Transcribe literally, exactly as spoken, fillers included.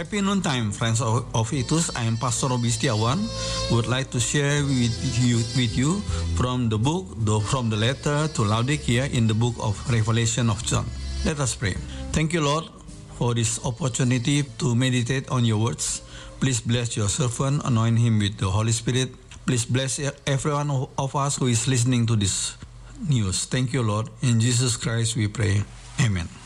Happy noontime, friends of, of Itus. I am Pastor Robi Setiawan. Would like to share with you, with you from the book, the, from the letter to Laodicea in the book of Revelation of John. Let us pray. Thank you, Lord, for this opportunity to meditate on your words. Please bless your servant, anoint him with the Holy Spirit. Please bless everyone of us who is listening to this news. Thank you, Lord. In Jesus Christ we pray. Amen.